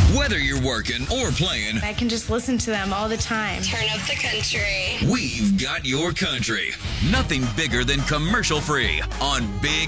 Whether you're working or playing, I can just listen to them all the time. Turn up the country. we've got your country. Nothing bigger than commercial free on Big